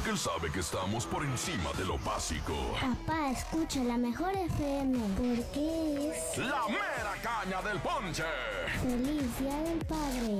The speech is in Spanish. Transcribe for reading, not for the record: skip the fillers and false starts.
porque él sabe que estamos por encima de lo básico. Papá, escucha la mejor FM, porque es... ¡La mera caña del ponche! ¡Feliz Día del Padre!